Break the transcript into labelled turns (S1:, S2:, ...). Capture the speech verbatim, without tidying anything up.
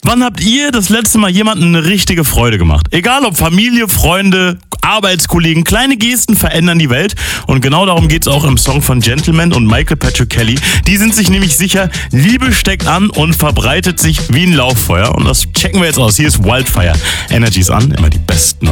S1: Wann habt ihr das letzte Mal jemandem eine richtige Freude gemacht? Egal ob Familie, Freunde, Arbeitskollegen, kleine Gesten verändern die Welt. Und genau darum geht es auch im Song von Gentleman und Michael Patrick Kelly. Die sind sich nämlich sicher, Liebe steckt an und verbreitet sich wie ein Lauffeuer. Und das checken wir jetzt aus. Hier ist Wildfire. Energies an, immer die besten